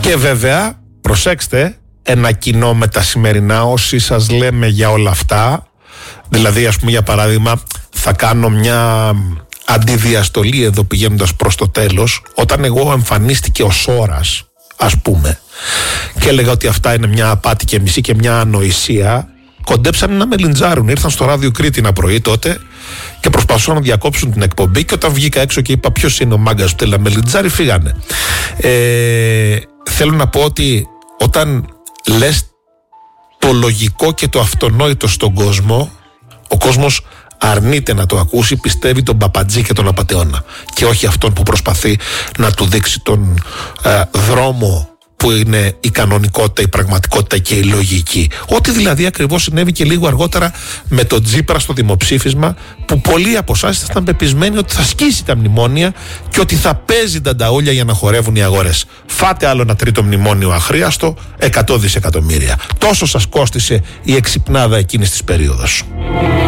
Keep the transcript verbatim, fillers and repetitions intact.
Και βέβαια, προσέξτε, ένα κοινό με τα σημερινά, όσοι σας λέμε για όλα αυτά, δηλαδή ας πούμε για παράδειγμα θα κάνω μια αντιδιαστολή εδώ πηγαίνοντας προς το τέλος, όταν εγώ εμφανίστηκε ο Σόρας, ας πούμε, και έλεγα ότι αυτά είναι μια απάτη και μισή και μια ανοησία, κοντέψαν να με λιντζάρουν. Ήρθαν στο ράδιο Κρήτη ένα πρωί τότε και προσπαθούσαν να διακόψουν την εκπομπή, και όταν βγήκα έξω και είπα ποιος είναι ο μάγκας που θέλει να με λιντζάρει, φύγανε. Ε, θέλω να πω ότι όταν λες το λογικό και το αυτονόητο στον κόσμο, ο κόσμος αρνείται να το ακούσει, πιστεύει τον παπατζή και τον απατεώνα και όχι αυτόν που προσπαθεί να του δείξει τον ε, δρόμο που είναι η κανονικότητα, η πραγματικότητα και η λογική. Ό,τι δηλαδή ακριβώς συνέβη και λίγο αργότερα με τον Τσίπρα στο δημοψήφισμα, που πολλοί από εσάς ήσασταν πεπισμένοι ότι θα σκίσει τα μνημόνια και ότι θα παίζει τα νταούλια για να χορεύουν οι αγορές. Φάτε άλλο ένα τρίτο μνημόνιο αχρίαστο, εκατό δισεκατομμύρια. Τόσο σας κόστισε η εξυπνάδα εκείνης της περίοδος.